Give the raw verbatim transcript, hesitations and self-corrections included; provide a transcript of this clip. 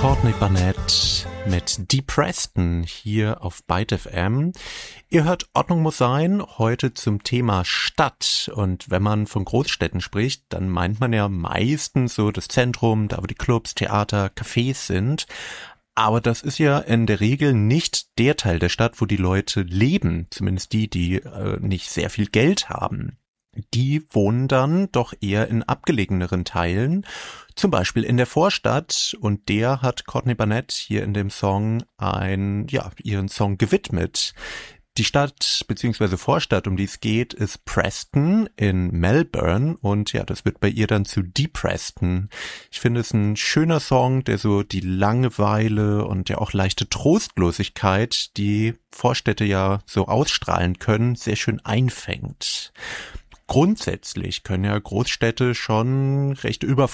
Courtney Barnett mit Dee Preston hier auf Byte F M. Ihr hört Ordnung muss sein, heute zum Thema Stadt. Und wenn man von Großstädten spricht, dann meint man ja meistens so das Zentrum, da wo die Clubs, Theater, Cafés sind. Aber das ist ja in der Regel nicht der Teil der Stadt, wo die Leute leben, zumindest die, die äh, nicht sehr viel Geld haben. Die wohnen dann doch eher in abgelegeneren Teilen, zum Beispiel in der Vorstadt, und der hat Courtney Barnett hier in dem Song ein, ja, ihren Song gewidmet. Die Stadt bzw. Vorstadt, um die es geht, ist Preston in Melbourne, und ja, das wird bei ihr dann zu Dee Preston. Ich finde es ein schöner Song, der so die Langeweile und ja auch leichte Trostlosigkeit, die Vorstädte ja so ausstrahlen können, sehr schön einfängt. Grundsätzlich können ja Großstädte schon recht überfordert